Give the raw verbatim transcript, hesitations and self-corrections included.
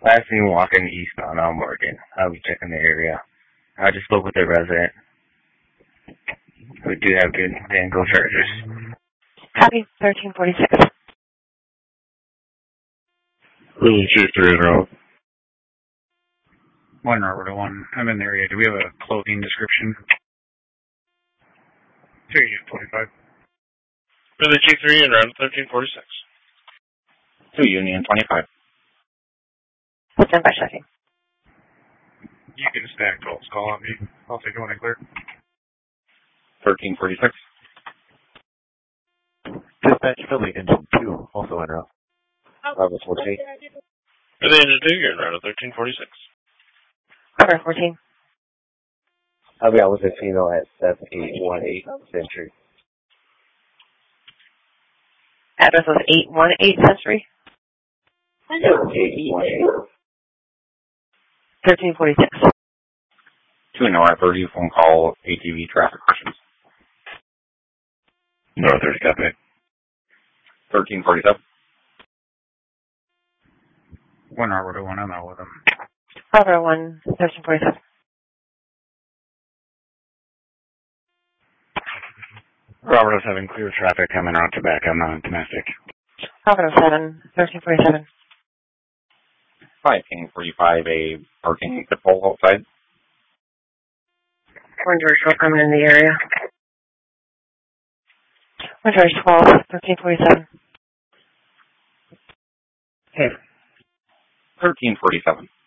Last thing walking eastbound on Morgan. I'll be checking the area. I just spoke with the resident. We do have good vehicle chargers. Copy, thirteen forty-six. Really two three zero. One Robert to one. I'm in the area. Do we have a clothing description? Two Union twenty-five. Really two three and around thirteen forty-six. Two Union twenty-five. Stand by checking. You can stack calls. Call on me. I'll take one and clear. thirteen forty-six. Dispatch Philly, engine two, also en route. Bravo fourteen. Really engine two, you're around thirteen forty-six. Robert fourteen. I'll be out with a female at seven eight one eight Century. Address was eight one eight Century. eight one eight. thirteen forty-six. Two and I've heard you phone call A T V traffic questions. North thirty, copy. thirteen forty-seven. One Robert to one. I'm out with him. Robert one, thirteen forty-seven. Robert is having clear traffic coming out to back. I'm on domestic. Robert seven, thirteen forty-seven. fifteen forty-five, a parking exit pole outside. One George coming in the area. One George twelve, thirteen forty-seven. thirteen forty-seven.